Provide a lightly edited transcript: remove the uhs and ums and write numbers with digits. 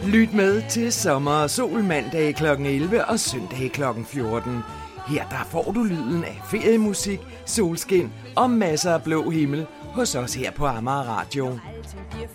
Lyt med til Sommer og Sol mandag kl. 11 og søndag kl. 14. Her der får du lyden af feriemusik, solskin og masser af blå himmel hos os her på Amager Radio.